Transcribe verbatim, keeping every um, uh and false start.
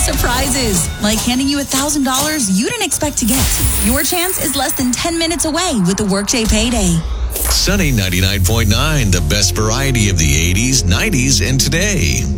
surprises, like handing you one thousand dollars you didn't expect to get. Your chance is less than ten minutes away with the Workday Payday. Sunny ninety-nine point nine, the best variety of the eighties, nineties, and today.